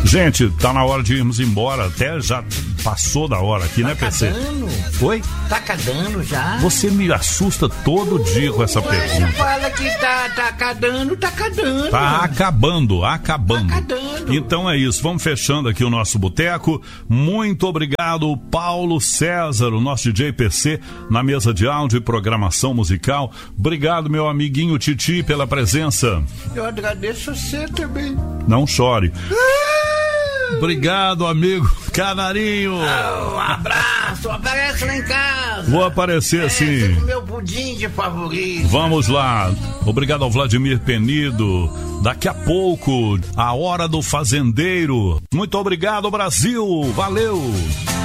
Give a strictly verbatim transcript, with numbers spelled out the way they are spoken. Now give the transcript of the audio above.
Gente, tá na hora de irmos embora. Até já passou da hora aqui, tá, né, P C? Cadando? Oi? Tá cadando já? Você me assusta todo dia com essa pergunta. Você fala que tá, tá cadando, tá cadando. Tá acabando, acabando. Tá cadando. Então é isso, vamos fechando aqui o nosso boteco. Muito obrigado, Paulo César, o nosso D J P C, na mesa de áudio e programação musical. Obrigado, meu amiguinho Titi, pela presença. Eu agradeço você também. Não chore. Obrigado, amigo Canarinho. Oh, um abraço, aparece lá em casa. Vou aparecer é, sim. Com meu pudim de favorito. Vamos lá. Obrigado ao Vladimir Penido. Daqui a pouco, a Hora do Fazendeiro. Muito obrigado, Brasil. Valeu.